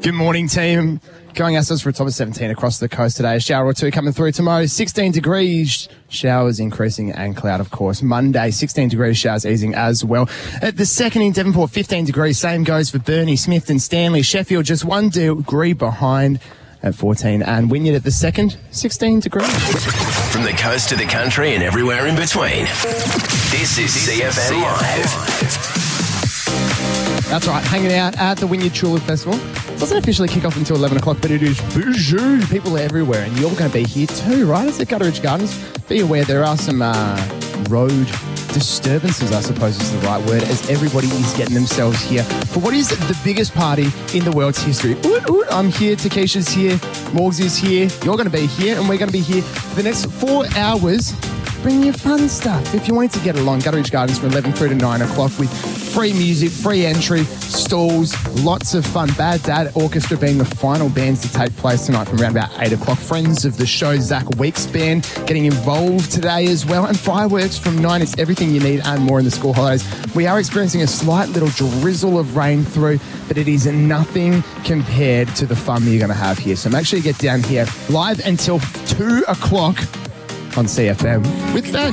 Good morning, team. Going ourselves for a top of 17 across the coast today. A shower or two coming through tomorrow. 16 degrees, showers increasing and cloud, of course. Monday, 16 degrees, showers easing as well. At the second in Devonport, 15 degrees. Same goes for Burnie, Smith and Stanley. Sheffield just 1 degree behind at 14. And Wynyard at the second, 16 degrees. From the coast to the country and everywhere in between. This is CFM Live. That's right, hanging out at the Wynyard Chula Festival. It doesn't officially kick off until 11 o'clock, but it is busy. People are everywhere, and you're going to be here too, right? It's at Gutteridge Gardens. Be aware there are some road disturbances, I suppose is the right word, as everybody is getting themselves here for what is the biggest party in the world's history. I'm here, Takesha's here, Morgs is here, you're going to be here, and we're going to be here for the next 4 hours. Bring your fun stuff. If you wanted to get along, Gutteridge Gardens from 11 through to 9 o'clock with free music, free entry, stalls, lots of fun. Bad Dad Orchestra being the final bands to take place tonight from around about 8 o'clock. Friends of the show, Zach Weeks Band, getting involved today as well. And fireworks from 9. It's everything you need and more in the school holidays. We are experiencing a slight little drizzle of rain through, but it is nothing compared to the fun that you're going to have here. So make sure you get down here live until 2 o'clock on CFM with Ben.